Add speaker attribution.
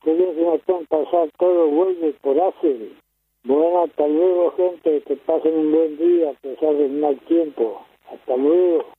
Speaker 1: que bien que me pueden pasar todos güeyes por hacer. Bueno, hasta luego, gente, que pasen un buen día a pesar del mal tiempo. Hasta luego.